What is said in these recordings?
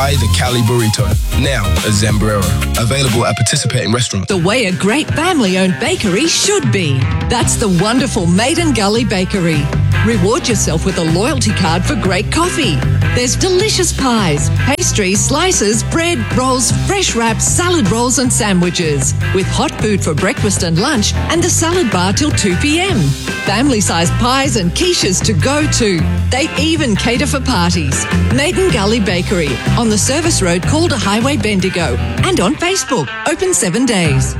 Try the Cali Burrito, now at Zambrero. Available at participating restaurants. The way a great family-owned bakery should be. That's the wonderful Maiden Gully Bakery. Reward yourself with a loyalty card for great coffee. There's delicious pies, pastries, slices, bread, rolls, fresh wraps, salad rolls and sandwiches. With hot food for breakfast and lunch and the salad bar till 2 p.m. Family-sized pies and quiches to go to. They even cater for parties. Maiden Gully Bakery on the service road Calder Highway, Bendigo, and on Facebook. Open 7 days.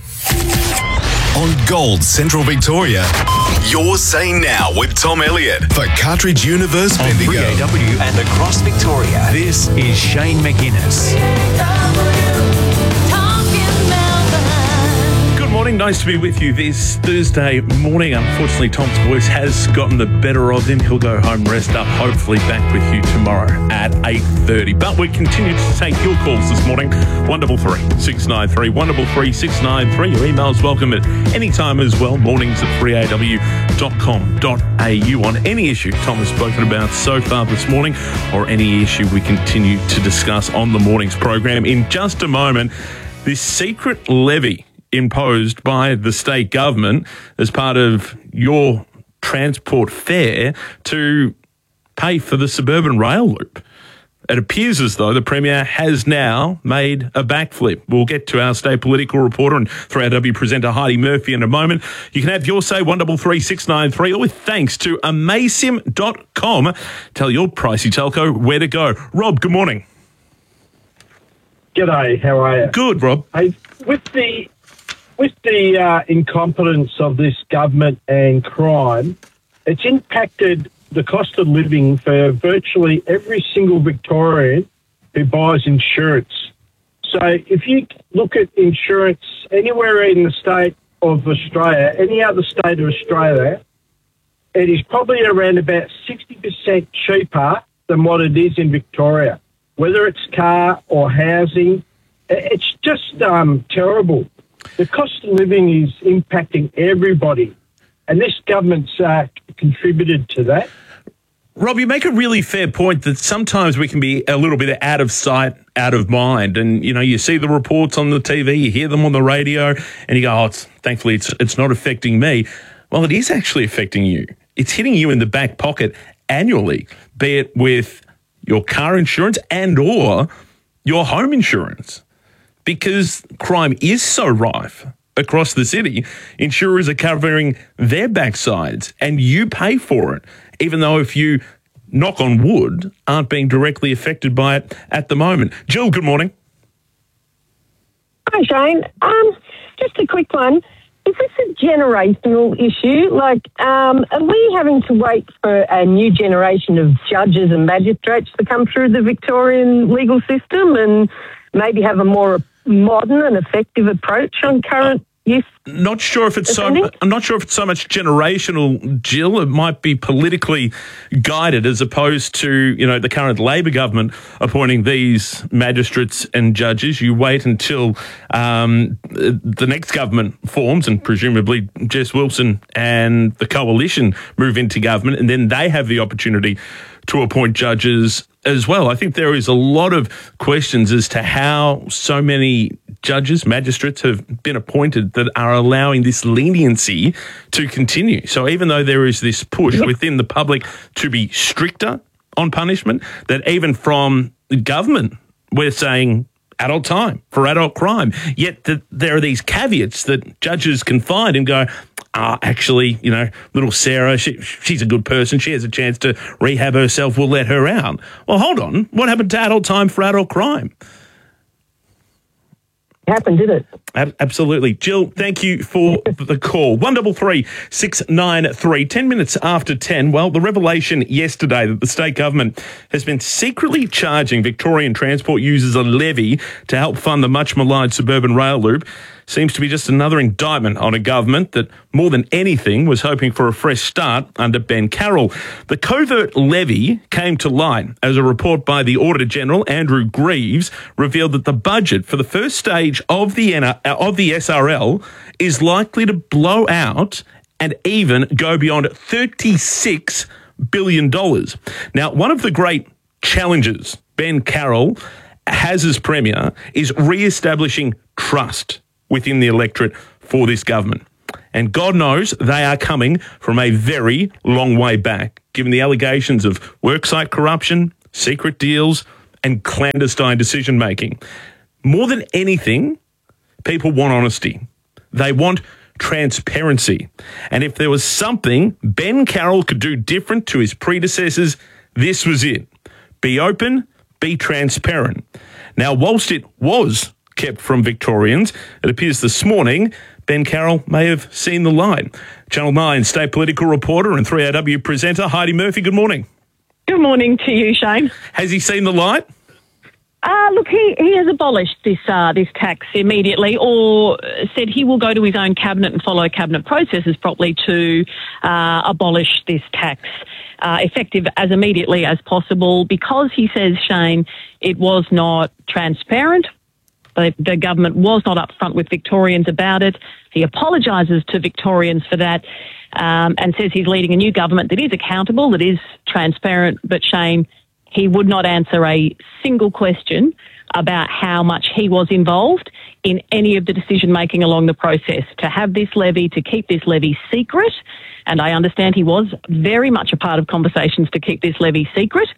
On Gold Central Victoria, you're saying now with Tom Elliott for Cartridge Universe Bendigo. On 3AW and across Victoria, this is Shane McInnes. Good morning, nice to be with you this Thursday morning. Unfortunately, Tom's voice has gotten the better of him. He'll go home, rest up, hopefully back with you tomorrow at 8:30. But we continue to take your calls this morning. 133 693 133 693. Your email's welcome at any time as well. Mornings at 3aw.com.au on any issue Tom has spoken about so far this morning or any issue we continue to discuss on the morning's program. In just a moment, this secret levy imposed by the state government as part of your transport fare to pay for the suburban rail loop. It appears as though the Premier has now made a backflip. We'll get to our state political reporter and 3AW presenter Heidi Murphy in a moment. You can have your say 133 693 or with thanks to amaysim.com. Tell your pricey telco where to go. Rob, good morning. G'day, how are you? Good, Rob. Hey, with the incompetence of this government and crime, it's impacted the cost of living for virtually every single Victorian who buys insurance. So if you look at insurance anywhere in the state of Australia, any other state of Australia, it is probably around about 60% cheaper than what it is in Victoria. Whether it's car or housing, it's just terrible. The cost of living is impacting everybody, and this government's contributed to that. Rob, you make a really fair point that sometimes we can be a little bit out of sight, out of mind. And, you know, you see the reports on the TV, you hear them on the radio, and you go, thankfully it's not affecting me. Well, it is actually affecting you. It's hitting you in the back pocket annually, be it with your car insurance and or your home insurance. Because crime is so rife across the city, insurers are covering their backsides and you pay for it, even though if you, knock on wood, aren't being directly affected by it at the moment. Jill, good morning. Hi, Shane. Just a quick one. Is this a generational issue? Are we having to wait for a new generation of judges and magistrates to come through the Victorian legal system and maybe have a more modern and effective approach on current youth? I'm not sure if it's so much generational, Jill. It might be politically guided as opposed to, you know, the current Labor government appointing these magistrates and judges. You wait until the next government forms and presumably Jess Wilson and the coalition move into government, and then they have the opportunity to appoint judges as well. I think there is a lot of questions as to how so many judges, magistrates have been appointed that are allowing this leniency to continue. So even though there is this push within the public to be stricter on punishment, that even from the government, we're saying adult time for adult crime, yet there are these caveats that judges can find and go, actually, you know, little Sarah, she's a good person. She has a chance to rehab herself. We'll let her out. Well, hold on. What happened to adult time for adult crime? Happened, did it? Absolutely. Jill, thank you for the call. 133 693, 10 minutes after 10. Well, the revelation yesterday that the state government has been secretly charging Victorian transport users a levy to help fund the much maligned suburban rail loop seems to be just another indictment on a government that, more than anything, was hoping for a fresh start under Ben Carroll. The covert levy came to light as a report by the Auditor-General, Andrew Greaves, revealed that the budget for the first stage of the SRL is likely to blow out and even go beyond $36 billion. Now, one of the great challenges Ben Carroll has as Premier is re-establishing trust within the electorate for this government. And God knows they are coming from a very long way back, given the allegations of worksite corruption, secret deals, and clandestine decision-making. More than anything, people want honesty. They want transparency. And if there was something Ben Carroll could do different to his predecessors, this was it. Be open, be transparent. Now, whilst it was kept from Victorians, it appears this morning Ben Carroll may have seen the light. Channel 9 state political reporter and 3AW presenter Heidi Murphy, good morning. Good morning to you, Shane. Has he seen the light? Look, he has abolished this tax immediately, or said he will go to his own cabinet and follow cabinet processes properly to abolish this tax, effective as immediately as possible, because he says, Shane, it was not transparent. The government was not upfront with Victorians about it. He apologises to Victorians for that, and says he's leading a new government that is accountable, that is transparent. But Shane, he would not answer a single question about how much he was involved in any of the decision-making along the process. To have this levy, to keep this levy secret, and I understand he was very much a part of conversations to keep this levy secret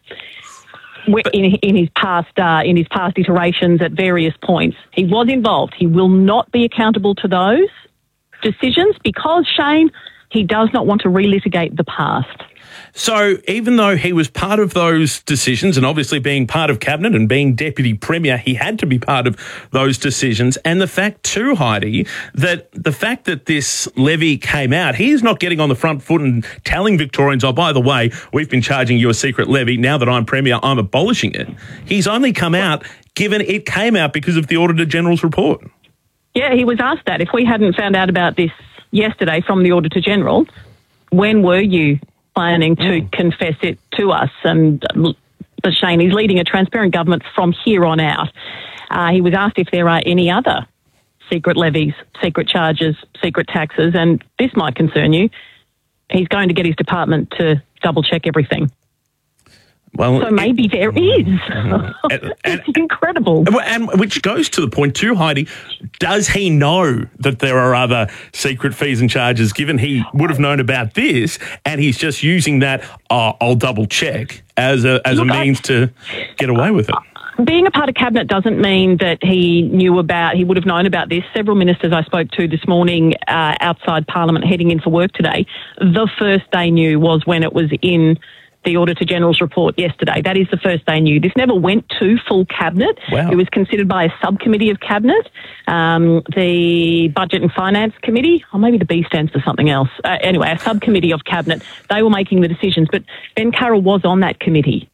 in his past iterations at various points. He was involved. He will not be accountable to those decisions because, Shane, he does not want to relitigate the past. So even though he was part of those decisions, and obviously being part of Cabinet and being Deputy Premier, he had to be part of those decisions. And the fact too, Heidi, that the fact that this levy came out, he's not getting on the front foot and telling Victorians, oh, by the way, we've been charging you a secret levy. Now that I'm Premier, I'm abolishing it. He's only come out given it came out because of the Auditor General's report. Yeah, he was asked that. If we hadn't found out about this yesterday from the Auditor General, when were you planning to confess it to us? And but Shane, he's leading a transparent government from here on out. He was asked if there are any other secret levies, secret charges, secret taxes, and this might concern you. He's going to get his department to double-check everything. Well, so maybe there is. It's incredible. And which goes to the point too, Heidi, does he know that there are other secret fees and charges, given he would have known about this and he's just using that, I'll double check as a means to get away with it? Being a part of Cabinet doesn't mean that he would have known about this. Several ministers I spoke to this morning outside Parliament heading in for work today, the first they knew was when it was in the Auditor General's report yesterday. That is the first they knew. This never went to full Cabinet. Wow. It was considered by a subcommittee of Cabinet, the Budget and Finance Committee, or maybe the B stands for something else. Anyway, a subcommittee of Cabinet. They were making the decisions, but Ben Carroll was on that committee.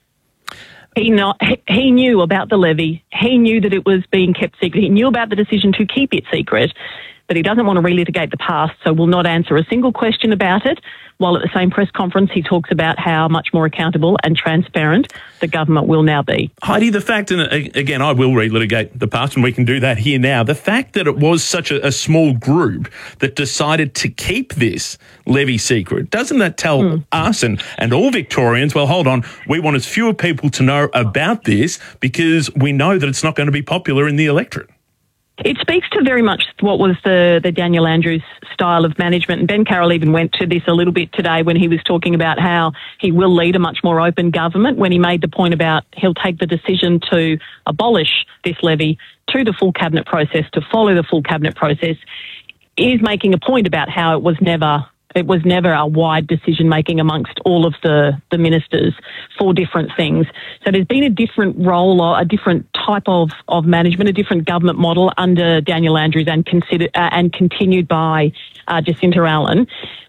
He knew about the levy. He knew that it was being kept secret. He knew about the decision to keep it secret, but he doesn't want to relitigate the past, so will not answer a single question about it, while at the same press conference he talks about how much more accountable and transparent the government will now be. Heidi, the fact, and again, I will relitigate the past and we can do that here now, the fact that it was such a small group that decided to keep this levy secret, doesn't that tell us and all Victorians, well, hold on, we want as fewer people to know about this because we know that it's not going to be popular in the electorate? It speaks to very much what was the Daniel Andrews style of management. And Ben Carroll even went to this a little bit today when he was talking about how he will lead a much more open government, when he made the point about he'll take the decision to abolish this levy to the full Cabinet process, to follow the full Cabinet process. He's making a point about how it was never a wide decision-making amongst all of the ministers for different things. So there's been a different role or a different type of management, a different government model under Daniel Andrews and continued by Jacinta Allen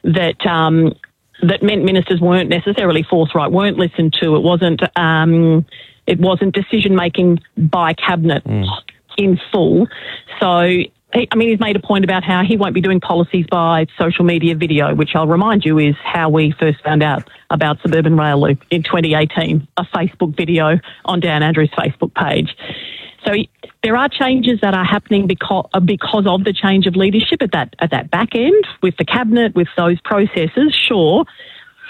that meant ministers weren't necessarily forthright, weren't listened to. It wasn't decision-making by Cabinet in full. So he's made a point about how he won't be doing policies by social media video, which I'll remind you is how we first found out about Suburban Rail Loop in 2018, a Facebook video on Dan Andrews' Facebook page. So there are changes that are happening because of the change of leadership at that back end with the Cabinet, with those processes, sure.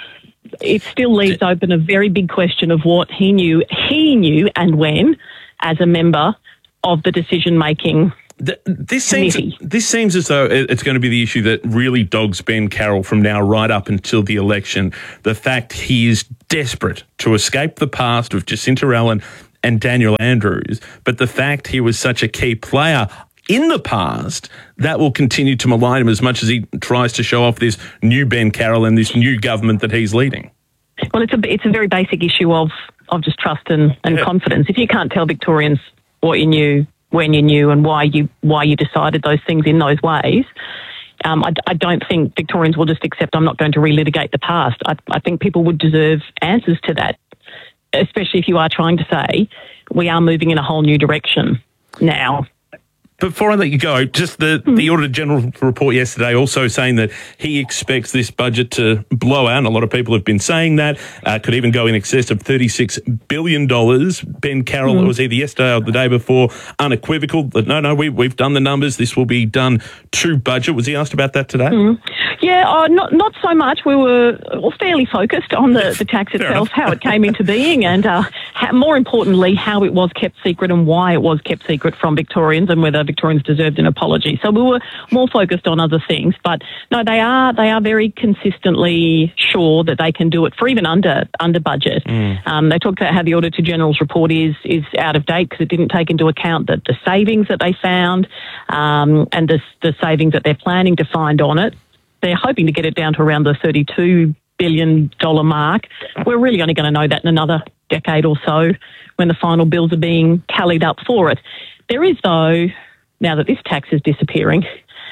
it still leaves open a very big question of what he knew and when as a member of the decision-making This seems as though it's going to be the issue that really dogs Ben Carroll from now right up until the election. The fact he is desperate to escape the past of Jacinta Allen and Daniel Andrews, but the fact he was such a key player in the past, that will continue to malign him as much as he tries to show off this new Ben Carroll and this new government that he's leading. Well, it's a very basic issue of just trust and confidence. If you can't tell Victorians what you knew, when you knew, and why you decided those things in those ways, I don't think Victorians will just accept I'm not going to relitigate the past. I think people would deserve answers to that, especially if you are trying to say we are moving in a whole new direction now. Before I let you go, just the Auditor General report yesterday also saying that he expects this budget to blow out, and a lot of people have been saying that, could even go in excess of $36 billion. Ben Carroll, was either yesterday or the day before, unequivocal that no, we've done the numbers, this will be done to budget. Was he asked about that today? Yeah, not so much. We were fairly focused on the tax itself, how it came into being, and more importantly, how it was kept secret and why it was kept secret from Victorians, and whether Victorians deserved an apology. So we were more focused on other things. But no, they are very consistently sure that they can do it for even under budget. They talked about how the Auditor General's report is out of date because it didn't take into account the savings that they found and the savings that they're planning to find on it. They're hoping to get it down to around the $32 billion mark. We're really only going to know that in another decade or so when the final bills are being tallied up for it. There is, though, now that this tax is disappearing,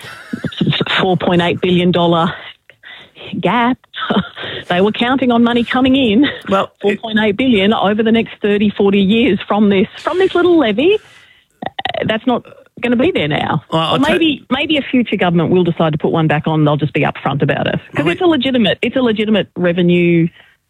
$4.8 billion gap. They were counting on money coming in, well, $4.8 billion over the next 30, 40 years from this little levy. That's not going to be there now. Well, maybe a future government will decide to put one back on. They'll just be upfront about it because it's a legitimate revenue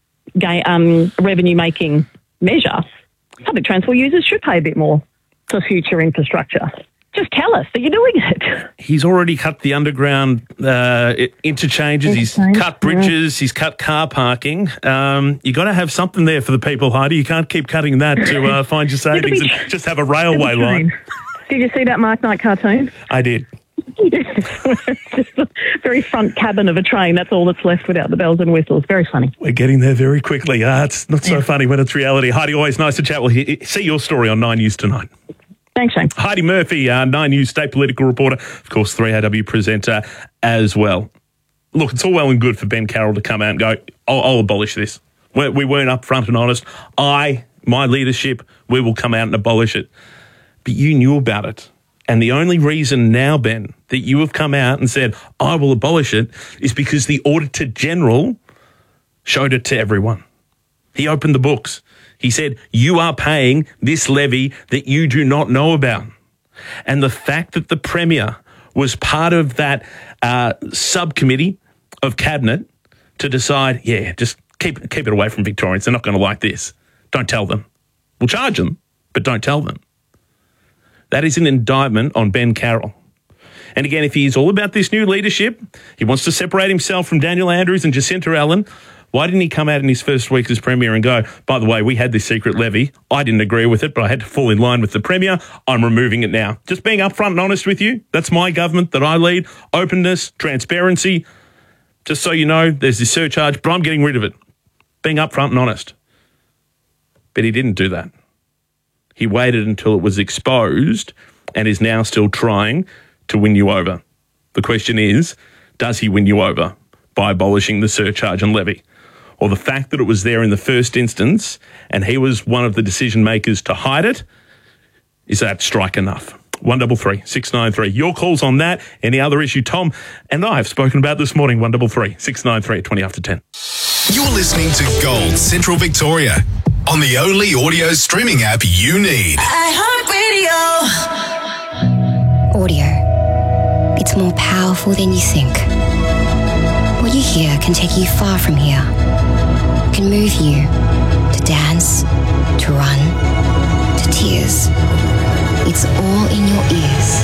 making measure. Public transport users should pay a bit more for future infrastructure. Just tell us that you're doing it. He's already cut the underground interchanges. He's cut bridges. He's cut car parking. You got to have something there for the people, Heidi. You can't keep cutting that to find your savings and just have a railway line. Did you see that Mark Knight cartoon? I did. Just the very front cabin of a train. That's all that's left without the bells and whistles. Very funny. We're getting there very quickly. It's not so funny when it's reality. Heidi, always nice to chat. We'll see your story on 9 News tonight. Thanks, Shane. Heidi Murphy, 9 News state political reporter, of course, 3AW presenter as well. Look, it's all well and good for Ben Carroll to come out and go, I'll abolish this. We weren't upfront and honest. My leadership, we will come out and abolish it. But you knew about it. And the only reason now, Ben, that you have come out and said, I will abolish it, is because the Auditor General showed it to everyone. He opened the books. He said, you are paying this levy that you do not know about. And the fact that the Premier was part of that subcommittee of Cabinet to decide, just keep it away from Victorians. They're not going to like this. Don't tell them. We'll charge them, but don't tell them. That is an indictment on Ben Carroll. And again, if he's all about this new leadership, he wants to separate himself from Daniel Andrews and Jacinta Allen, why didn't he come out in his first week as Premier and go, by the way, we had this secret levy. I didn't agree with it, but I had to fall in line with the Premier. I'm removing it now. Just being upfront and honest with you. That's my government that I lead. Openness, transparency. Just so you know, there's this surcharge, but I'm getting rid of it. Being upfront and honest. But he didn't do that. He waited until it was exposed and is now still trying to win you over. The question is, does he win you over by abolishing the surcharge and levy? Or the fact that it was there in the first instance and he was one of the decision makers to hide it, is that strike enough? 133 693. Your calls on that. Any other issue Tom and I have spoken about this morning, 133 693 20 after 10. You're listening to Gold Central Victoria on the only audio streaming app you need. iHeartRadio. Audio. It's more powerful than you think. What you hear can take you far from here. Can move you to dance, to run, to tears. It's all in your ears.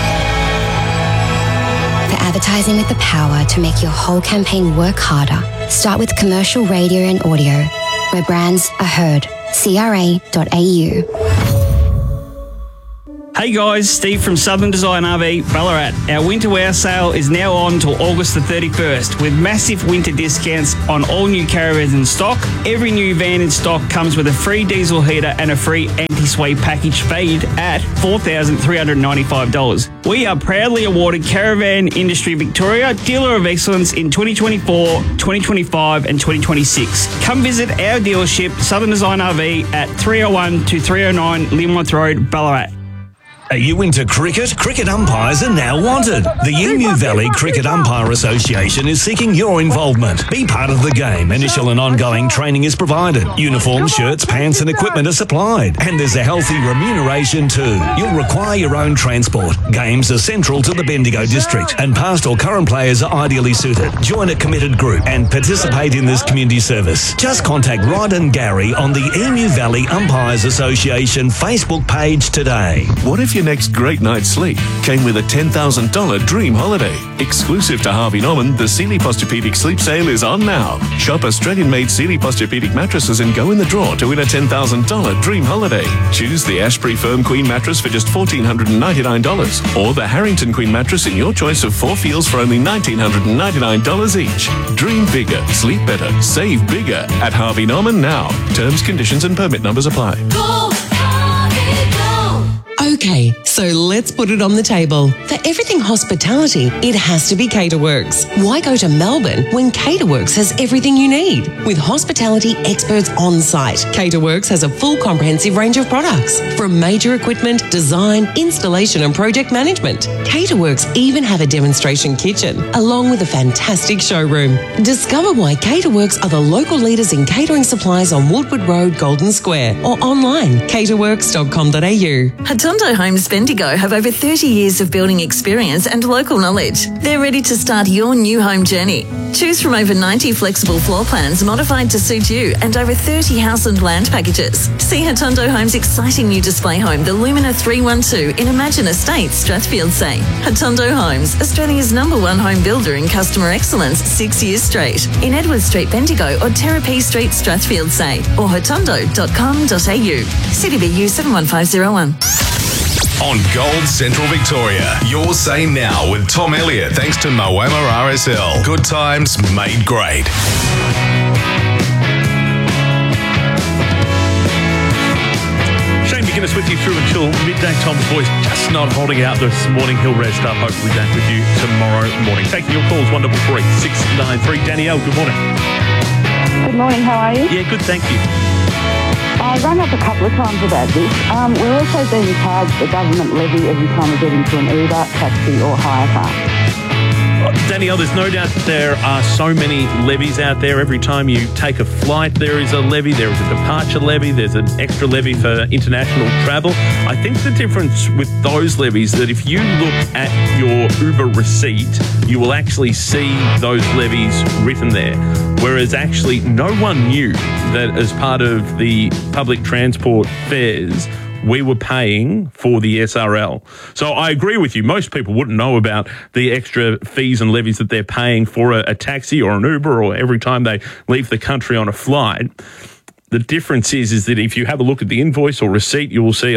For advertising with the power to make your whole campaign work harder, Start with commercial radio and audio, where brands are heard. CRA.au. Hey guys, Steve from Southern Design RV, Ballarat. Our winter wear sale is now on till August the 31st with massive winter discounts on all new caravans in stock. Every new van in stock comes with a free diesel heater and a free anti-sway package valued at $4,395. We are proudly awarded Caravan Industry Victoria Dealer of Excellence in 2024, 2025 and 2026. Come visit our dealership, Southern Design RV at 301 to 309 Linwood Road, Ballarat. Are you into cricket? Cricket umpires are now wanted. The Emu Valley Cricket Umpire Association is seeking your involvement. Be part of the game. Initial and ongoing training is provided. Uniforms, shirts, pants and equipment are supplied. And there's a healthy remuneration too. You'll require your own transport. Games are central to the Bendigo district and past or current players are ideally suited. Join a committed group and participate in this community service. Just contact Rod and Gary on the Emu Valley Umpires Association Facebook page today. What if your next great night's sleep came with a $10,000 dream holiday? Exclusive to Harvey Norman, the Sealy Posturepedic Sleep Sale is on now. Shop Australian-made Sealy Posturepedic mattresses and go in the draw to win a $10,000 dream holiday. Choose the Ashbury Firm Queen mattress for just $1,499 or the Harrington Queen mattress in your choice of 4 feels for only $1,999 each. Dream bigger, sleep better, save bigger at Harvey Norman now. Terms, conditions and permit numbers apply. Okay, so let's put it on the table. For everything hospitality, it has to be Caterworks. Why go to Melbourne when Caterworks has everything you need? With hospitality experts on site, Caterworks has a full comprehensive range of products, from major equipment, design, installation and project management. Caterworks even have a demonstration kitchen, along with a fantastic showroom. Discover why Caterworks are the local leaders in catering supplies on Woodward Road, Golden Square, or online, caterworks.com.au. Hatondo Homes Bendigo have over 30 years of building experience and local knowledge. They're ready to start your new home journey. Choose from over 90 flexible floor plans modified to suit you and over 30 house and land packages. See Hatondo Homes' exciting new display home, the Lumina 312 in Imagine Estates, Strathfieldsay. Hatondo Homes, Australia's #1 home builder in customer excellence 6 years straight. In Edward Street, Bendigo or Terrapee Street, Strathfieldsay or hatondo.com.au. CityBU 71501. On Gold Central Victoria, your say now with Tom Elliott, thanks to Moama RSL. Good times made great. Shane McGuinness with you through until midday. Tom's voice just not holding out this morning. He'll rest up. Hopefully back with you tomorrow morning. Taking your calls, 133 693. Danielle, good morning. Good morning, how are you? Yeah, good, thank you. I rang up a couple of times about this. We're also being charged a government levy every time we get into an Uber, taxi or hire car. Danielle, there's no doubt that there are so many levies out there. Every time you take a flight, there is a levy. There is a departure levy. There's an extra levy for international travel. I think the difference with those levies that if you look at your Uber receipt, you will actually see those levies written there. Whereas actually no one knew that as part of the public transport fares, we were paying for the SRL. So I agree with you. Most people wouldn't know about the extra fees and levies that they're paying for a taxi or an Uber or every time they leave the country on a flight. The difference is that if you have a look at the invoice or receipt, you will see,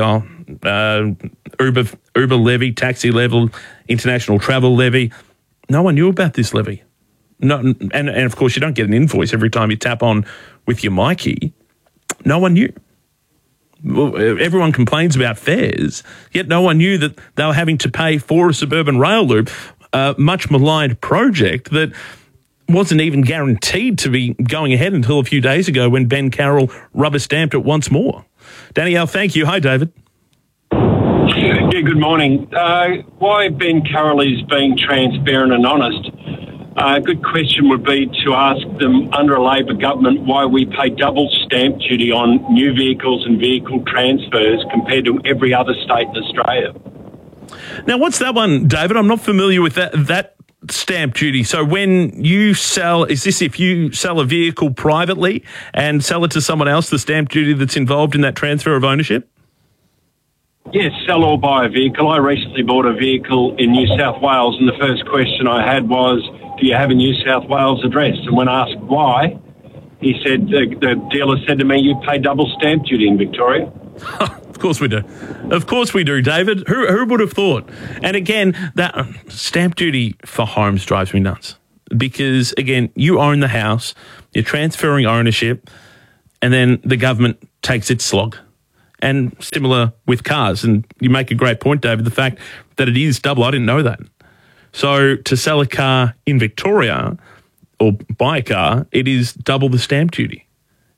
Uber levy, taxi level, international travel levy. No one knew about this levy. No, and of course, you don't get an invoice every time you tap on with your Mikey. No one knew. Well, everyone complains about fares, yet no one knew that they were having to pay for a suburban rail loop, a much maligned project that wasn't even guaranteed to be going ahead until a few days ago when Ben Carroll rubber-stamped it once more. Danielle, thank you. Hi, David. Yeah, good morning. Why Ben Carroll is being transparent and honest? A good question would be to ask them under a Labor government why we pay double stamp duty on new vehicles and vehicle transfers compared to every other state in Australia. Now, what's that one, David? I'm not familiar with that stamp duty. So when you sell, is this if you sell a vehicle privately and sell it to someone else, the stamp duty that's involved in that transfer of ownership? Yes, sell or buy a vehicle. I recently bought a vehicle in New South Wales, and the first question I had was, do you have a New South Wales address? And when asked why, he said, the dealer said to me, you pay double stamp duty in Victoria. Of course we do. Of course we do, David. Who would have thought? And again, that stamp duty for homes drives me nuts. Because, again, you own the house, you're transferring ownership, and then the government takes its slog. And similar with cars. And you make a great point, David, the fact that it is double. I didn't know that. So to sell a car in Victoria or buy a car, it is double the stamp duty.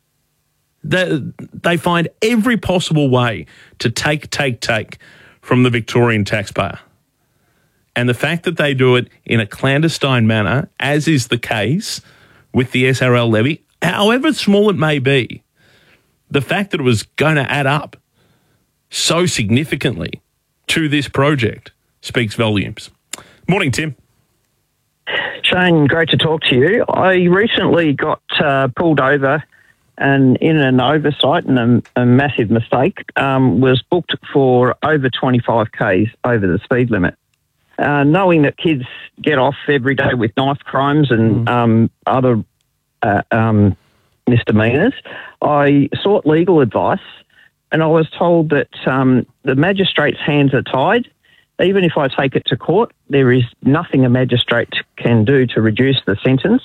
They find every possible way to take from the Victorian taxpayer. And the fact that they do it in a clandestine manner, as is the case with the SRL levy, however small it may be, the fact that it was going to add up so significantly to this project speaks volumes. Morning, Tim. Shane, great to talk to you. I recently got pulled over and in an oversight and a massive mistake, was booked for over 25 Ks over the speed limit. Knowing that kids get off every day with knife crimes and other misdemeanours, I sought legal advice and I was told that the magistrate's hands are tied. Even if I take it to court, there is nothing a magistrate can do to reduce the sentence.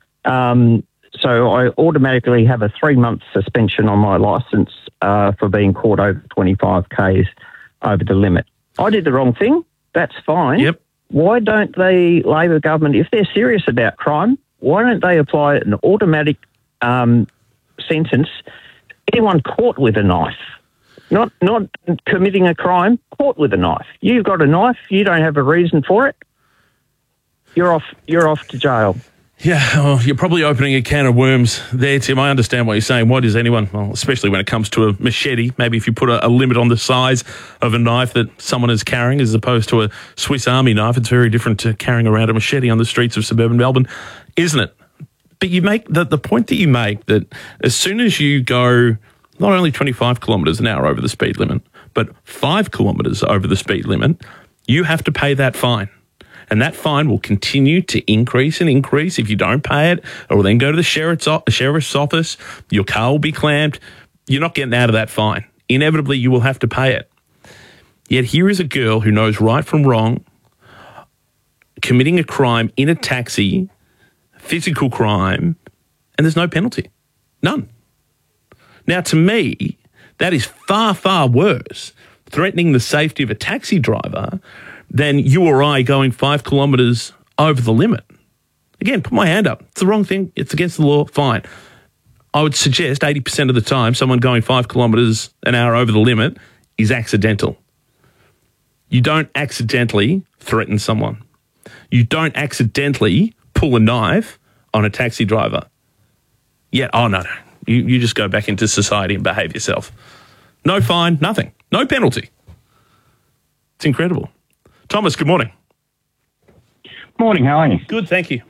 So I automatically have a 3-month suspension on my licence for being caught over 25 Ks over the limit. I did the wrong thing. That's fine. Yep. Why don't the Labor government, if they're serious about crime, why don't they apply an automatic sentence? Anyone caught with a knife, not committing a crime, caught with a knife. You've got a knife. You don't have a reason for it. You're off to jail. Yeah, well, you're probably opening a can of worms there, Tim. I understand what you're saying. Why does anyone, well, especially when it comes to a machete, maybe if you put a limit on the size of a knife that someone is carrying as opposed to a Swiss Army knife, it's very different to carrying around a machete on the streets of suburban Melbourne, isn't it? But you make the point that you make that as soon as you go not only 25 kilometres an hour over the speed limit, but 5 kilometres over the speed limit, you have to pay that fine. And that fine will continue to increase and increase if you don't pay it. It will then go to the sheriff's office. Your car will be clamped. You're not getting out of that fine. Inevitably, you will have to pay it. Yet here is a girl who knows right from wrong, committing a crime in a taxi, physical crime, and there's no penalty. None. Now, to me, that is far, far worse, threatening the safety of a taxi driver than you or I going 5 kilometres over the limit. Again, put my hand up. It's the wrong thing. It's against the law. Fine. I would suggest 80% of the time someone going 5 kilometres an hour over the limit is accidental. You don't accidentally threaten someone. You don't accidentally pull a knife on a taxi driver. Yet, oh, no. You just go back into society and behave yourself. No fine, nothing. No penalty. It's incredible. Thomas, good morning. Morning, how are you? Good, thank you.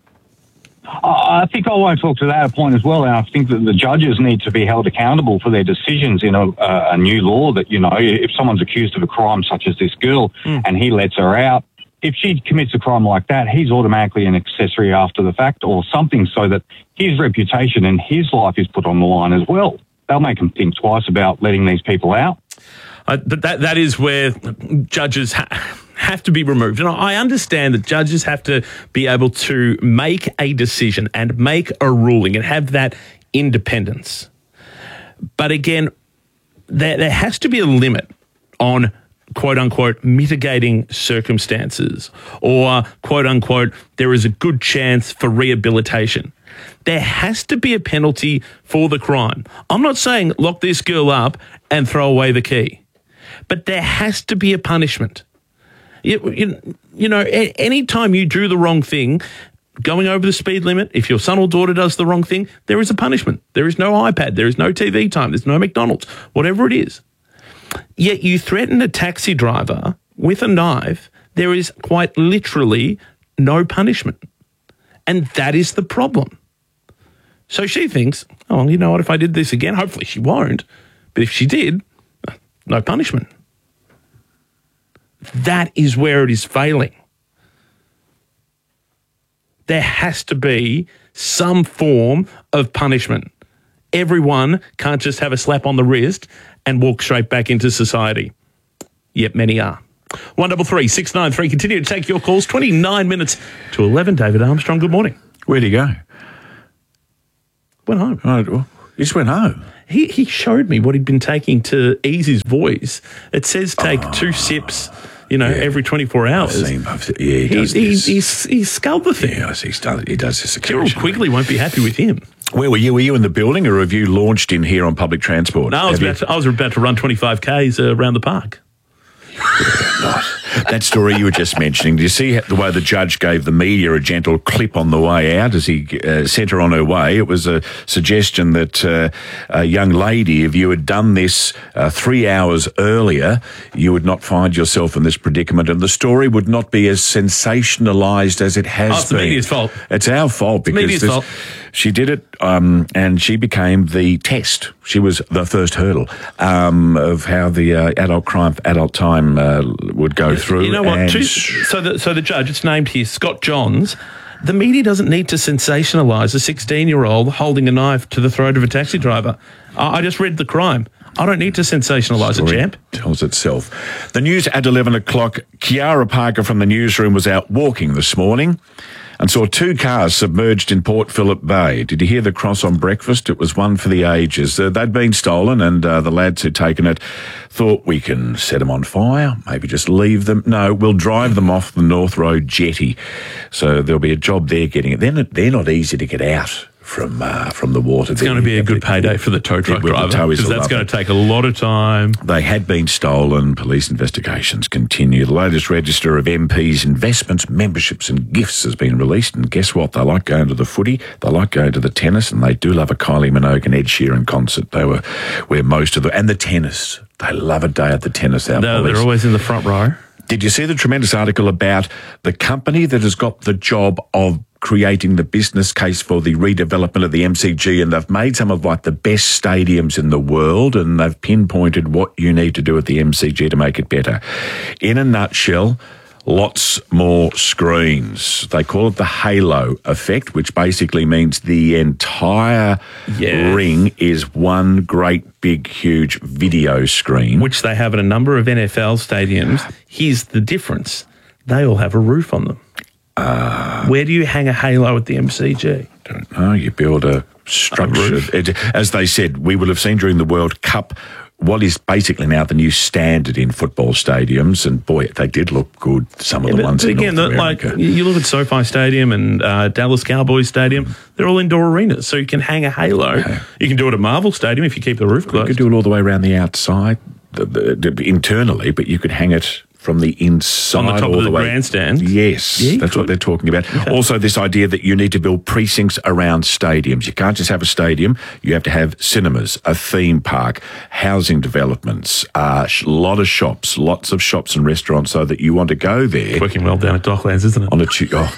I think I want to talk to that point as well, and I think that the judges need to be held accountable for their decisions in a new law that, you know, if someone's accused of a crime such as this girl and he lets her out, if she commits a crime like that, he's automatically an accessory after the fact or something so that his reputation and his life is put on the line as well. They'll make them think twice about letting these people out. That is where judges have to be removed. And I understand that judges have to be able to make a decision and make a ruling and have that independence. But again, there has to be a limit on quote-unquote mitigating circumstances or quote-unquote there is a good chance for rehabilitation. There has to be a penalty for the crime. I'm not saying lock this girl up and throw away the key, but there has to be a punishment. You know, any time you do the wrong thing, going over the speed limit, if your son or daughter does the wrong thing, there is a punishment. There is no iPad, there is no TV time, there's no McDonald's, whatever it is. Yet you threaten a taxi driver with a knife, there is quite literally no punishment. And that is the problem. So she thinks, oh, you know what, if I did this again, hopefully she won't, but if she did, no punishment. That is where it is failing. There has to be some form of punishment. Everyone can't just have a slap on the wrist and walk straight back into society. Yet many are. 133 693. Continue to take your calls. 29 minutes to 11. David Armstrong, good morning. Where'd he go? Went home. Oh, well, he just went home. He showed me what he'd been taking to ease his voice. It says take 2 sips, every 24 hours. I've seen, he does this. He's sculled the thing. Yes, he does this occasionally. Gerald Quigley won't be happy with him. Where were you? Were you in the building, or have you launched in here on public transport? No, I was about to run 25Ks around the park. Not. That story you were just mentioning, do you see the way the judge gave the media a gentle clip on the way out as he sent her on her way? It was a suggestion that a young lady, if you had done this 3 hours earlier, you would not find yourself in this predicament, and the story would not be as sensationalised as it has been. It's the media's fault. It's our fault because she did it, and she became the test. She was the first hurdle of how the adult time would go through. You know what? So the judge, it's named here, Scott Johns. The media doesn't need to sensationalise a 16-year-old holding a knife to the throat of a taxi driver. I just read the crime. I don't need to sensationalise it, champ. Tells itself. The news at 11 o'clock. Kiara Parker from the newsroom was out walking this morning and saw 2 cars submerged in Port Phillip Bay. Did you hear the cross on breakfast? It was one for the ages. They'd been stolen, and the lads who'd taken it thought, we can set them on fire, maybe just leave them. No, we'll drive them off the North Road jetty. So there'll be a job there getting it. They're not easy to get out from the water. It's going to be a good payday for the tow truck driver, because that's going to take a lot of time. They had been stolen. Police investigations continue. The latest register of MPs' investments, memberships and gifts has been released, and guess what? They like going to the footy, they like going to the tennis, and they do love a Kylie Minogue and Ed Sheeran concert. They were where most of the... And the tennis. They love a day at the tennis. They're always in the front row. Did you see the tremendous article about the company that has got the job of creating the business case for the redevelopment of the MCG, and they've made some of the best stadiums in the world, and they've pinpointed what you need to do at the MCG to make it better. In a nutshell, lots more screens. They call it the halo effect, which basically means the entire ring is one great big huge video screen, which they have in a number of NFL stadiums. Here's the difference: they all have a roof on them. Where do you hang a halo at the MCG? Don't know. You build a structure. As they said, we will have seen during the World Cup what is basically now the new standard in football stadiums, and boy, they did look good. Some of the ones in North America. You look at SoFi Stadium and Dallas Cowboys Stadium; they're all indoor arenas, so you can hang a halo. You can do it at Marvel Stadium if you keep the roof closed. You could do it all the way around the outside, internally, but you could hang it from the inside, on the top all of the way. grandstand. Yes, that's what they're talking about. Okay. Also, this idea that you need to build precincts around stadiums. You can't just have a stadium. You have to have cinemas, a theme park, housing developments, lots of shops and restaurants, so that you want to go there. Working well down at Docklands, isn't it? On a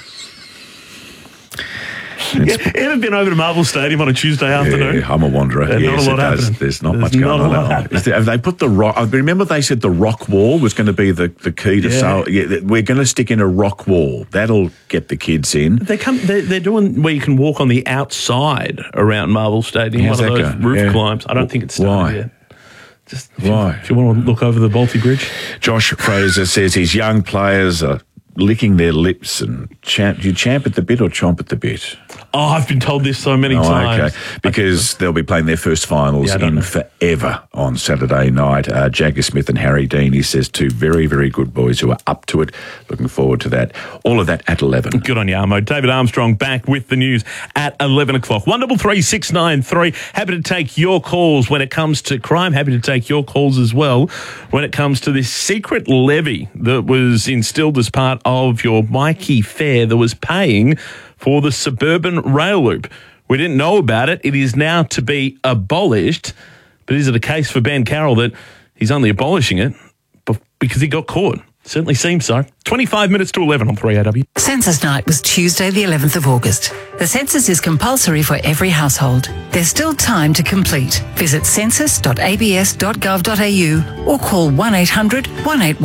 Ever been over to Marvel Stadium on a Tuesday afternoon? Yeah, I'm a wanderer. Yes, not a lot happening. There's not much going on. Have they put the rock? I remember they said the rock wall was going to be the key to sale. Yeah, we're going to stick in a rock wall. That'll get the kids in. They're doing where you can walk on the outside around Marvel Stadium. How's one of that those go? roof climbs. I don't think it's started yet. Just Why? If you want to look over the Balti Bridge. Josh Fraser says his young players are licking their lips and do you champ at the bit or chomp at the bit? Oh, I've been told this so many times. Okay. Because they'll be playing their first finals in forever on Saturday night. Jagger Smith and Harry Dean, he says, 2 very, very good boys who are up to it. Looking forward to that. All of that at 11. Good on you, Armo. David Armstrong back with the news at 11 o'clock. 133 693. Happy to take your calls when it comes to crime. Happy to take your calls as well when it comes to this secret levy that was instilled as part of your Mikey fare that was paying for the suburban rail loop. We didn't know about it. It is now to be abolished. But is it a case for Ben Carroll that he's only abolishing it because he got caught? Certainly seems so. 25 minutes to 11 on 3AW. Census night was Tuesday the 11th of August. The census is compulsory for every household. There's still time to complete. Visit census.abs.gov.au or call 1-800-181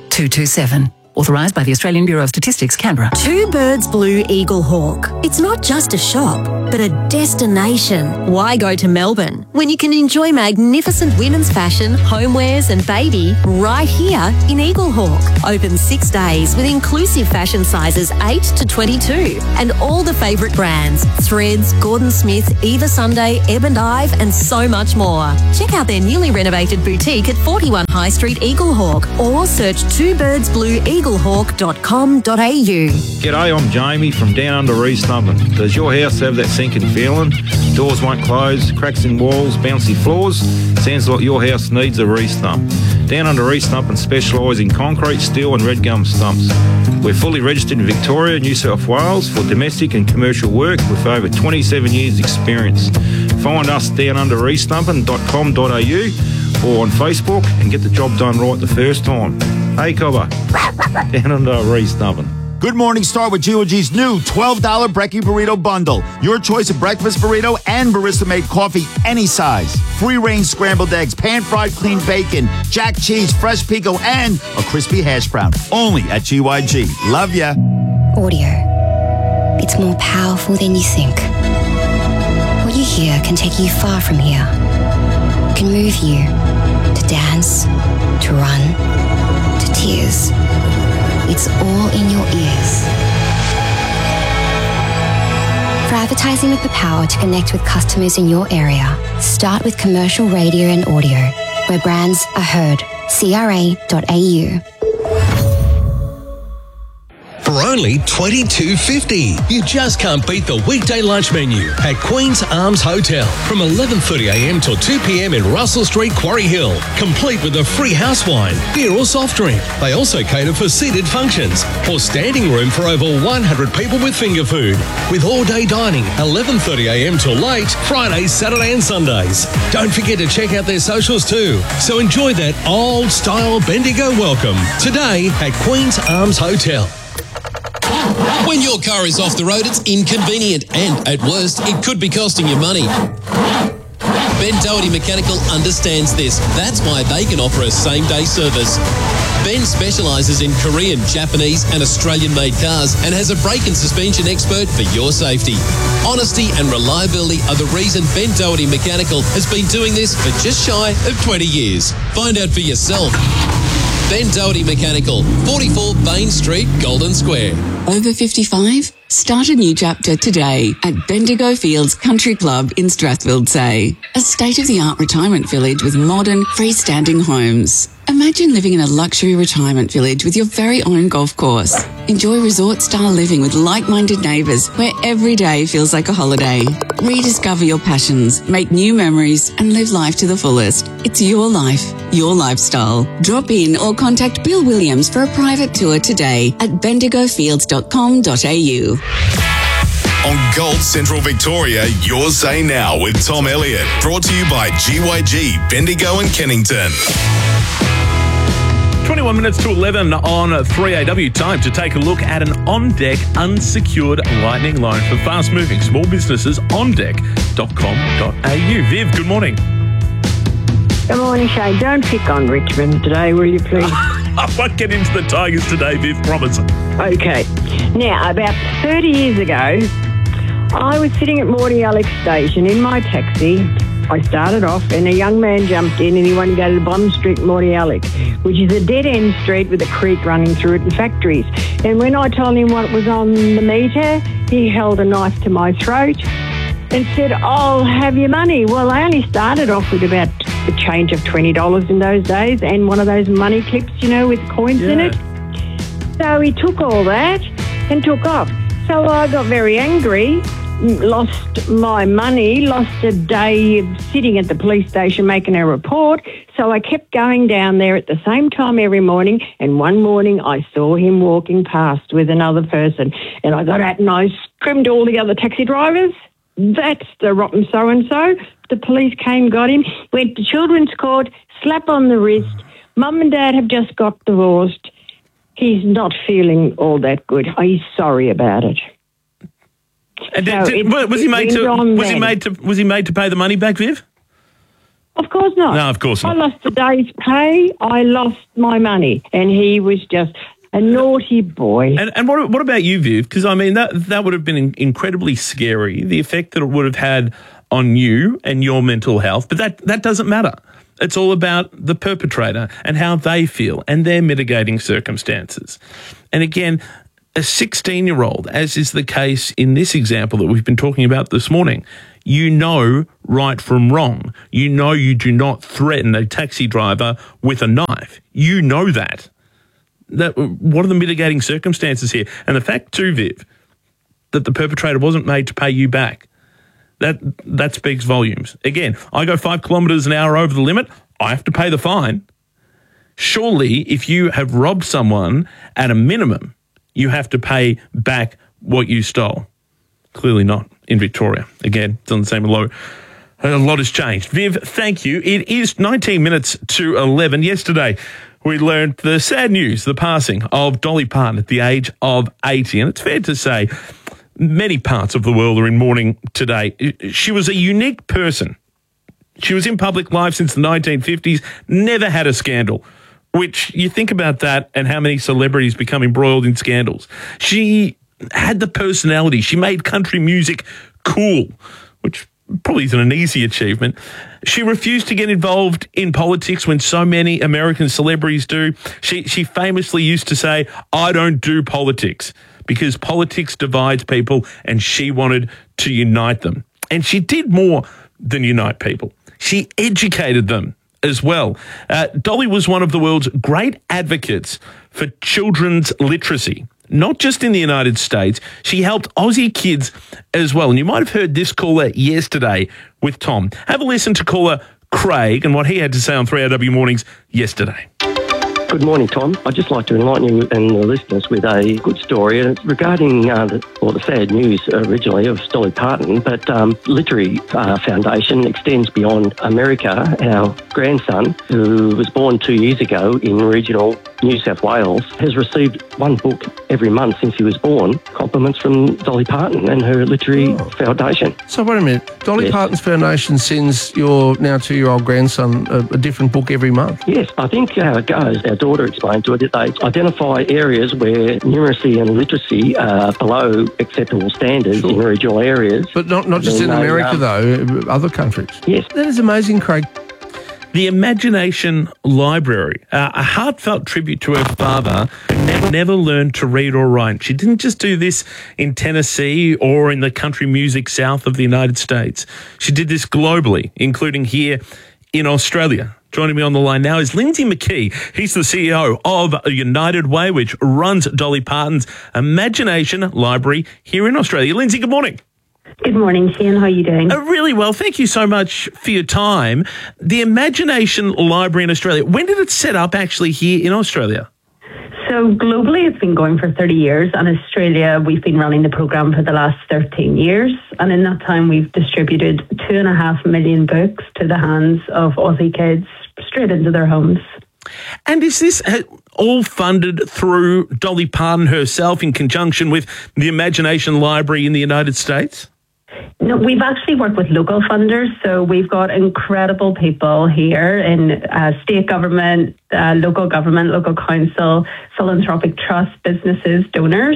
227. Authorised by the Australian Bureau of Statistics, Canberra. Two Birds Blue Eagle Hawk. It's not just a shop, but a destination. Why go to Melbourne when you can enjoy magnificent women's fashion, homewares and baby right here in Eagle Hawk? Open 6 days with inclusive fashion sizes 8 to 22 and all the favourite brands, Threads, Gordon Smith, Eva Sunday, Ebb and Ive and so much more. Check out their newly renovated boutique at 41 High Street, Eagle Hawk, or search twobirdsblueeaglehawk.com.au. G'day, I'm Jamie from down under East Nublin. Does your house have that sinking feeling? Doors won't close, cracks in walls, bouncy floors? Sounds like your house needs a re-stump. Down under East Nublin specialise in concrete, steel and red gum stumps. We're fully registered in Victoria, New South Wales for domestic and commercial work with over 27 years experience. Find us down under eastnublin.com.au or on Facebook and get the job done right the first time. Hey, Cobber, down under East Nublin. Good morning, start with GOG's new $12 Brekkie Burrito Bundle. Your choice of breakfast burrito and barista-made coffee, any size. Free-range scrambled eggs, pan-fried clean bacon, jack cheese, fresh pico, and a crispy hash brown. Only at GYG. Love ya. Audio. It's more powerful than you think. What you hear can take you far from here. Can move you to dance, to run, to tears. It's all in your ears. For advertising with the power to connect with customers in your area, start with commercial radio and audio, where brands are heard. CRA.au. For only $22.50. You just can't beat the weekday lunch menu at Queen's Arms Hotel from 11:30am till 2pm in Russell Street, Quarry Hill. Complete with a free house wine, beer or soft drink. They also cater for seated functions or standing room for over 100 people with finger food. With all-day dining, 11:30am till late, Fridays, Saturday and Sundays. Don't forget to check out their socials too. So enjoy that old-style Bendigo welcome today at Queen's Arms Hotel. When your car is off the road, it's inconvenient and, at worst, it could be costing you money. Ben Doherty Mechanical understands this. That's why they can offer a same-day service. Ben specialises in Korean, Japanese and Australian-made cars and has a brake and suspension expert for your safety. Honesty and reliability are the reason Ben Doherty Mechanical has been doing this for just shy of 20 years. Find out for yourself. Ben Doherty Mechanical, 44 Bain Street, Golden Square. Over 55? Start a new chapter today at Bendigo Fields Country Club in Strathfield Say. A state-of-the-art retirement village with modern, freestanding homes. Imagine living in a luxury retirement village with your very own golf course. Enjoy resort-style living with like-minded neighbours where every day feels like a holiday. Rediscover your passions, make new memories and live life to the fullest. It's your life, your lifestyle. Drop in or contact Bill Williams for a private tour today at bendigofields.com.au. On Gold Central Victoria, your say now with Tom Elliott. Brought to you by GYG, Bendigo and Kennington. 21 minutes to 11 on 3AW. Time to take a look at an on-deck unsecured lightning loan for fast-moving small businesses. ondeck.com.au. Viv, good morning. Good morning, Shane. Don't pick on Richmond today, will you please? I won't get into the Tigers today, Viv, promise. Okay. Now, about 30 years ago, I was sitting at Mordialloc Station in my taxi. I started off and a young man jumped in and he wanted to go to Bond Street, Mordialloc, which is a dead-end street with a creek running through it and factories. And when I told him what was on the meter, he held a knife to my throat and said, "I'll have your money." Well, I only started off with about a change of $20 in those days and one of those money clips, you know, with coins in it. So he took all that and took off. So I got very angry, lost my money, lost a day of sitting at the police station making a report. So I kept going down there at the same time every morning. And one morning I saw him walking past with another person. And I got out and I screamed to all the other taxi drivers, "That's the rotten so-and-so." The police came, got him, went to children's court, slap on the wrist. Mum and Dad have just got divorced. He's not feeling all that good. He's sorry about it. And was he made to pay the money back, Viv? Of course not. No, of course not. I lost a day's pay. I lost my money. And he was just a naughty boy. And what about you, Viv? Because, I mean, that would have been incredibly scary, the effect that it would have had on you and your mental health. But that doesn't matter. It's all about the perpetrator and how they feel and their mitigating circumstances. And again, a 16-year-old, as is the case in this example that we've been talking about this morning, you know right from wrong. You know you do not threaten a taxi driver with a knife. You know that. What are the mitigating circumstances here? And the fact too, Viv, that the perpetrator wasn't made to pay you back, that speaks volumes. Again, I go 5 kilometres an hour over the limit, I have to pay the fine. Surely, if you have robbed someone, at a minimum, you have to pay back what you stole. Clearly not in Victoria. Again, it doesn't seem a lot has changed. Viv, thank you. It is 19 minutes to 11. Yesterday, we learned the sad news, the passing of Dolly Parton at the age of 80. And it's fair to say many parts of the world are in mourning today. She was a unique person. She was in public life since the 1950s, never had a scandal, which you think about that and how many celebrities become embroiled in scandals. She had the personality. She made country music cool, which probably isn't an easy achievement. She refused to get involved in politics when so many American celebrities do. She famously used to say, "I don't do politics," because politics divides people and she wanted to unite them. And she did more than unite people. She educated them as well. Dolly was one of the world's great advocates for children's literacy. Not just in the United States, she helped Aussie kids as well. And you might have heard this caller yesterday with Tom. Have a listen to caller Craig and what he had to say on 3RW Mornings yesterday. Good morning, Tom. I'd just like to enlighten you and the listeners with a good story. And it's regarding the sad news originally of Dolly Parton, but Literary Foundation extends beyond America. Our grandson, who was born 2 years ago in regional New South Wales, has received one book every month since he was born, compliments from Dolly Parton and her Literary Foundation. So wait a minute, Dolly Parton's foundation sends your now 2-year-old grandson a different book every month? Yes, I think how it goes, our daughter explained to it, that they identify areas where numeracy and literacy are below acceptable standards in regional areas. But not just in America though, other countries. Yes. That is amazing, Craig. The Imagination Library, a heartfelt tribute to her father, who never learned to read or write. She didn't just do this in Tennessee or in the country music south of the United States. She did this globally, including here in Australia. Joining me on the line now is Lindsay McKee. He's the CEO of United Way, which runs Dolly Parton's Imagination Library here in Australia. Lindsay, good morning. Good morning, Shane. How are you doing? Really well. Thank you so much for your time. The Imagination Library in Australia, when did it set up actually here in Australia? So globally, it's been going for 30 years. And Australia, we've been running the programme for the last 13 years. And in that time, we've distributed 2.5 million books to the hands of Aussie kids straight into their homes. And is this all funded through Dolly Parton herself in conjunction with the Imagination Library in the United States? No, we've actually worked with local funders, so we've got incredible people here in state government, local council, philanthropic trust, businesses, donors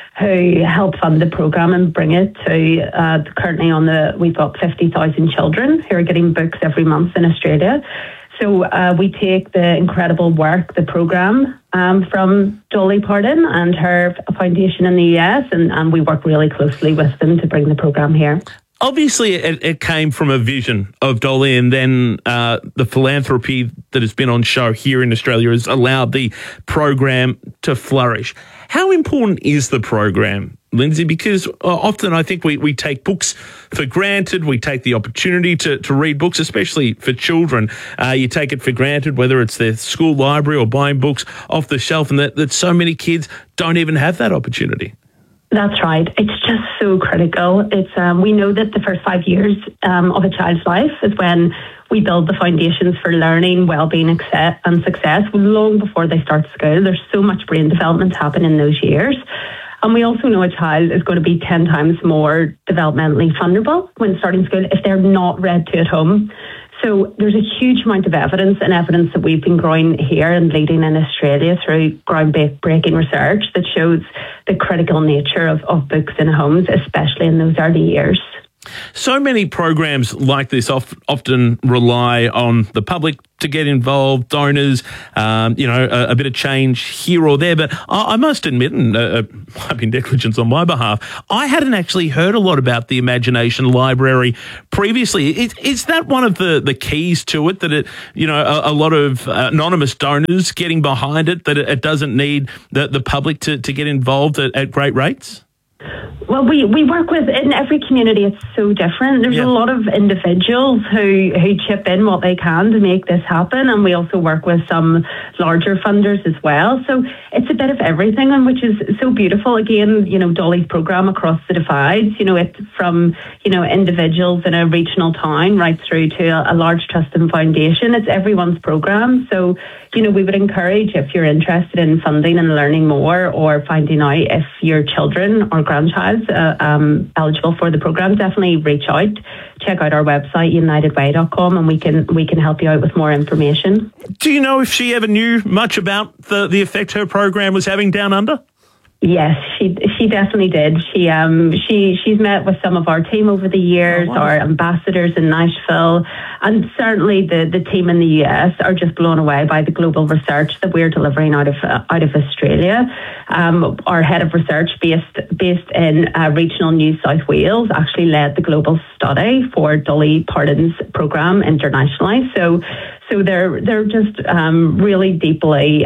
who help fund the programme and bring it to currently we've got 50,000 children who are getting books every month in Australia. So we take the incredible work, the programme from Dolly Parton and her foundation in the US, and we work really closely with them to bring the programme here. Obviously, it came from a vision of Dolly, and then the philanthropy that has been on show here in Australia has allowed the program to flourish. How important is the program, Lindsay? Because often I think we take books for granted. We take the opportunity to read books, especially for children. You take it for granted, whether it's their school library or buying books off the shelf, and that so many kids don't even have that opportunity. That's right. It's just so critical. It's we know that the first 5 years of a child's life is when we build the foundations for learning, well-being and success long before they start school. There's so much brain development happening in those years. And we also know a child is going to be 10 times more developmentally vulnerable when starting school if they're not read to at home. So there's a huge amount of evidence that we've been growing here and leading in Australia through groundbreaking research that shows the critical nature of books in homes, especially in those early years. So many programs like this often rely on the public to get involved, donors, a bit of change here or there. But I must admit, and might be negligence on my behalf, I hadn't actually heard a lot about the Imagination Library previously. Is that one of the keys to it, that a lot of anonymous donors getting behind it, that it doesn't need the public to get involved at great rates? Well, we work with, in every community it's so different. There's a lot of individuals who chip in what they can to make this happen, and we also work with some larger funders as well. So it's a bit of everything, and which is so beautiful. Again, Dolly's programme Across the Divides, it's from, individuals in a regional town right through to a large trust and foundation. It's everyone's programme. So, we would encourage, if you're interested in funding and learning more, or finding out if your children or grandchild's eligible for the programme, definitely reach out. Check out our website, unitedway.com, and we can help you out with more information. Do you know if she ever knew much about the effect her programme was having down under? Yes, she definitely did. She's met with some of our team over the years, our ambassadors in Nashville, and certainly the team in the US are just blown away by the global research that we're delivering out of Australia. Our head of research, based in regional New South Wales, actually led the global study for Dolly Parton's programme internationally. So they're just really deeply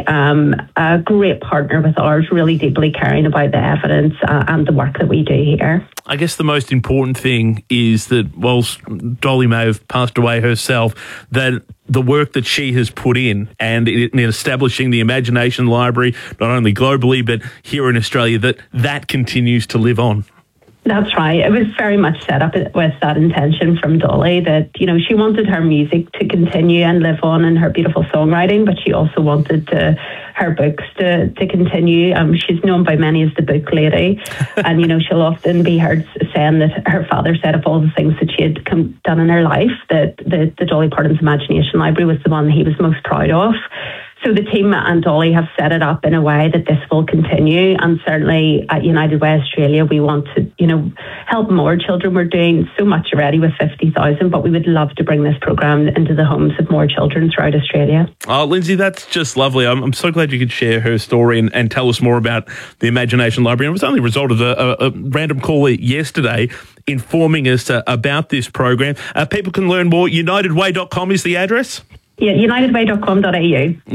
a great partner with ours, really deeply caring about the evidence and the work that we do here. I guess the most important thing is that whilst Dolly may have passed away herself, that the work that she has put in and in establishing the Imagination Library, not only globally but here in Australia, that continues to live on. That's right. It was very much set up with that intention from Dolly that, she wanted her music to continue and live on in her beautiful songwriting, but she also wanted her books to continue. She's known by many as the book lady, and, she'll often be heard saying that her father said of all the things that she had done in her life, that the Dolly Parton's Imagination Library was the one that he was most proud of. So the team and Dolly have set it up in a way that this will continue, and certainly at United Way Australia we want to, help more children. We're doing so much already with 50,000, but we would love to bring this programme into the homes of more children throughout Australia. Oh, Lindsay, that's just lovely. I'm so glad you could share her story and tell us more about the Imagination Library. And it was only a result of a random call yesterday informing us about this program. People can learn more. UnitedWay.com is the address? Yeah, unitedway.com.au.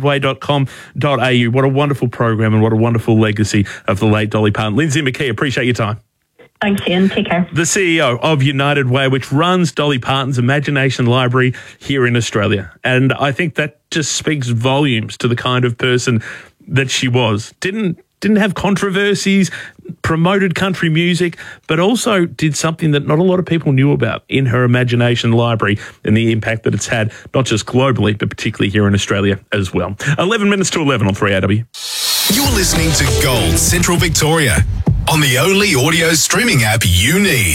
Unitedway.com.au. What a wonderful program and what a wonderful legacy of the late Dolly Parton. Lindsay McKee, appreciate your time. Thanks, Ian. Take care. The CEO of United Way, which runs Dolly Parton's Imagination Library here in Australia. And I think that just speaks volumes to the kind of person that she was. Didn't have controversies, promoted country music, but also did something that not a lot of people knew about in her Imagination Library and the impact that it's had, not just globally, but particularly here in Australia as well. 11 minutes to 11 on 3AW. You're listening to Gold Central Victoria on the only audio streaming app you need.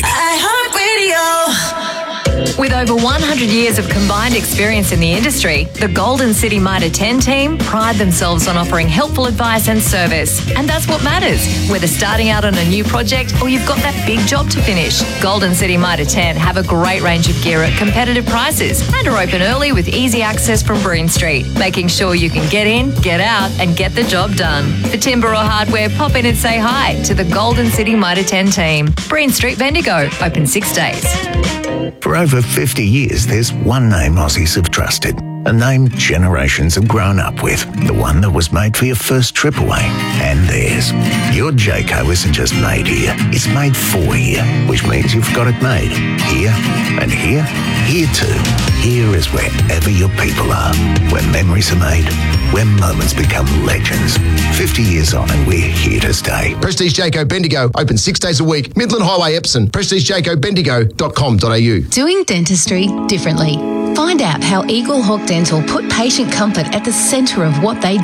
iHeartRadio. With over 100 years of combined experience in the industry, the Golden City Mitre 10 team pride themselves on offering helpful advice and service. And that's what matters, whether starting out on a new project or you've got that big job to finish. Golden City Mitre 10 have a great range of gear at competitive prices and are open early with easy access from Breen Street, making sure you can get in, get out and get the job done. For timber or hardware, pop in and say hi to the Golden City Mitre 10 team. Breen Street, Bendigo, open 6 days. For over 50 years, there's one name Aussies have trusted, a name generations have grown up with, the one that was made for your first trip away, and theirs. Your Jayco isn't just made here, it's made for here, which means you've got it made here and here, here too. Here is wherever your people are, where memories are made, where moments become legends. 50 years on and we're here to stay. Prestige Jayco Bendigo, open 6 days a week. Midland Highway, Epsom. PrestigeJaycoBendigo.com.au. Doing dentistry differently. Find out how Eagle Hawk Dental put patient comfort at the centre of what they do.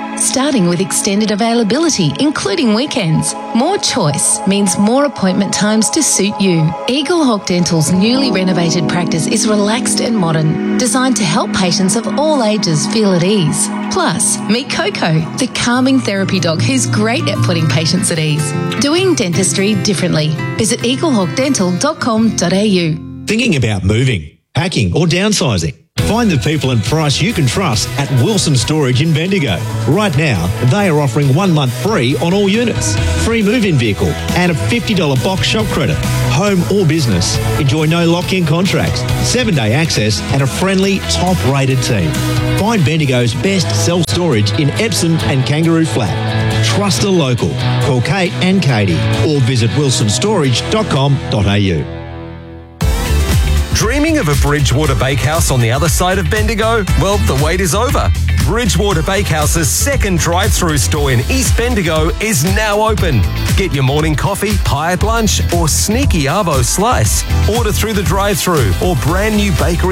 starting with extended availability, including weekends. More choice means more appointment times to suit you. Eagle Hawk Dental's newly renovated practice is relaxed and modern, designed to help patients of all ages feel at ease. Plus, meet Coco, the calming therapy dog who's great at putting patients at ease. Doing dentistry differently. Visit eaglehawkdental.com.au. Thinking about moving, packing or downsizing? Find the people and price you can trust at Wilson Storage in Bendigo. Right now, they are offering 1 month free on all units, free move-in vehicle and a $50 box shop credit. Home or business, enjoy no lock-in contracts, 7-day access and a friendly, top-rated team. Find Bendigo's best self-storage in Epsom and Kangaroo Flat. Trust a local. Call Kate and Katie or visit wilsonstorage.com.au. Dreaming of a Bridgewater Bakehouse on the other side of Bendigo? Well, the wait is over. Bridgewater Bakehouse's second drive-through store in East Bendigo is now open. Get your morning coffee, pie at lunch, or sneaky arvo slice. Order through the drive-through or brand new bakery